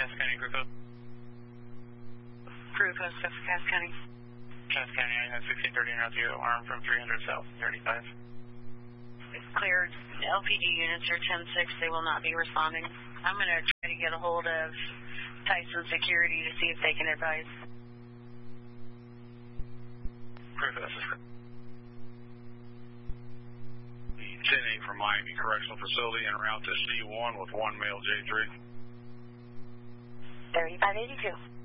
Cass County, group of. Group of stuff for Cass County. Cass County, I have 1630 and you armed from 300 south, 35. It's cleared. LPD units are 10-6. They will not be responding. I'm going to try to get a hold of Tyson Security to see if they can advise. Proof of this is correct. 10-8 from Miami Correctional Facility en route to C1 with one male J3. 3582.